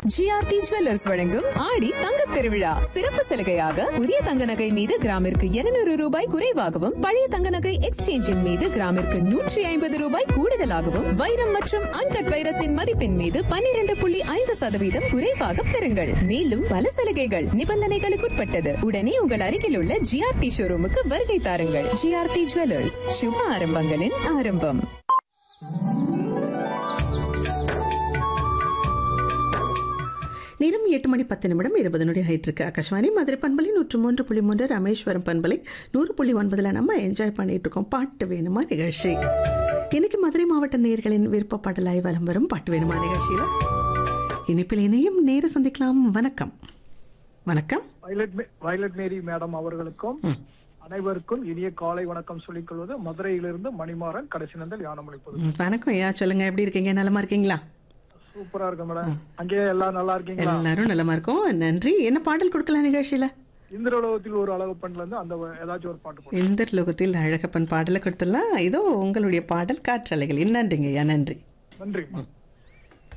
GRT jewellers வழங்கும் ஆடி தங்கத் திருவிழா சிறப்பு சலுகையாக புதிய தங்க நகை மீது கிராமிற்கு 200 ரூபாய் குறைவாகவும் பழைய தங்க நகை எக்ஸ்சேஞ்சின் மீது கிராமிற்கு 150 ரூபாய் கூடுதலாகவும் வைரம் மற்றும் அன்கட் வைரத்தின் மதிப்பின் மீது 12.5% குறைவாக பெறுங்கள். மேலும் பல சலுகைகள் நிபந்தனைகளுக்குட்பட்டது. உடனே உங்கள் அருகில் உள்ள ஜிஆர்டி ஷோரூமுக்கு வருகை தாருங்கள். ஜிஆர்டி ஜுவல்லர்ஸ், சுப ஆரம்பங்களின் ஆரம்பம். நேரம் 8:10 20 ஆயிட்டு இருக்கு. ஆகாஷ்வாணி மதுரை பண்பலை 103.3, ராமேஸ்வரம் பண்பலை 100.9 நம்ம என்ஜாய் பண்ணிட்டு இருக்கோம் பாட்டு வேணுமா நிகழ்ச்சி. இன்னைக்கு மதுரை மாவட்ட நேயர்களின் விருப்ப பாடலாய் வலம் வரும் பாட்டு வேணுமா நிகழ்ச்சியில இனிப்பில் இணையும் நேர சந்திக்கலாம். வணக்கம். வணக்கம். வயலட் மேரி மேடம் அவர்களுக்கும் அனைவருக்கும் இனிய காலை வணக்கம் சொல்லிக் கொள்வது மதுரையிலிருந்து மணிமாறன், கடைசி நந்தல் யானமலை. வணக்கம் ஐயா, சொல்லுங்க, எப்படி இருக்கீங்க? நலமா இருக்கீங்களா? சூப்பரா இருக்கு மேடம். அங்கேயே எல்லாரும் நல்லா இருக்கீங்களா? எல்லாரும் நலமா இருக்கோம், நன்றி. என்ன பாடல் கொடுக்கலாம் நிகழ்ச்சியில? இந்திரலோகத்தில் ஒரு அழகப்பன்ல இருந்து அந்த ஏதாச்சும் ஒரு பாட்டு. இந்திரலோகத்தில் அழகப்பன் பாடலை கொடுத்துடலாம். இதோ உங்களுடைய பாடல் காற்றலைகள். நன்றிங்க ஐயா, நன்றி. நன்றி.